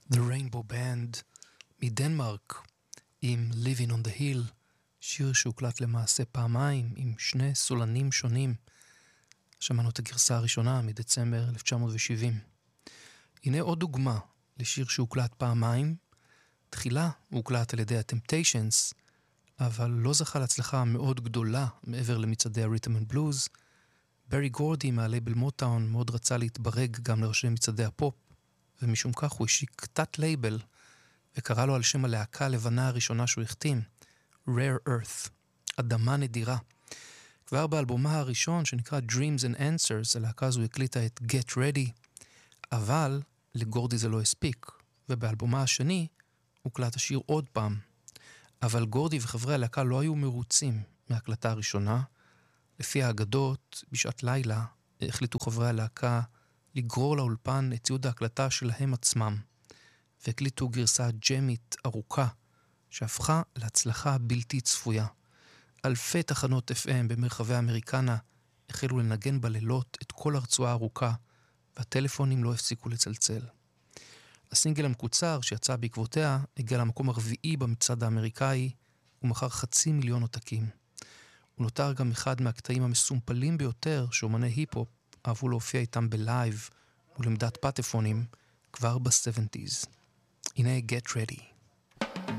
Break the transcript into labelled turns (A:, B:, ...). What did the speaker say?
A: The Rainbow Band מדנמרק עם Living on the Hill, שיר שהוקלט למעשה פעמיים עם שני סולנים שונים. שמענו את הגרסה הראשונה מדצמבר 1970. הנה עוד דוגמה לשיר שהוקלט פעמיים. תחילה הוא הוקלט על ידי ה-Temptations, אבל לא זכה להצלחה מאוד גדולה מעבר למצעדי ה-Rhythm and Blues. ברי גורדי מהלייבל מוטאון מאוד רצה להתברג גם לראשי מצעדי הפופ, ומשום כך הוא השיק תת לייבל וקרא לו על שם הלהקה הלבנה הראשונה שהוא החתים, Rare Earth, אדמה נדירה. כבר באלבומה הראשון שנקרא Dreams and Answers, הלהקה הזו הקליטה את Get Ready, אבל לגורדי זה לא הספיק, ובאלבומה השני הוקלט השיר עוד פעם. אבל גורדי וחברי הלהקה לא היו מרוצים מההקלטה הראשונה. לפי האגדות, בשעת לילה החליטו חברי הלהקה לגרור לאולפן את ציוד ההקלטה שלהם עצמם, והקליטו גרסה ג'מית ארוכה שהפכה להצלחה בלתי צפויה. אלפי תחנות FM במרחבי האמריקנה החלו לנגן בלילות את כל הרצועה הארוכה, והטלפונים לא הפסיקו לצלצל. הסינגל המקוצר שיצא בעקבותיה הגיע למקום הרביעי במצעד האמריקאי ומכר 500,000 עותקים. הוא נותר גם אחד מהקטעים המסומפלים ביותר שאומני היפ-הופ אהבו להופיע איתם בלייב מול עמדת פטפונים כבר ב-70s. הנה Get Ready.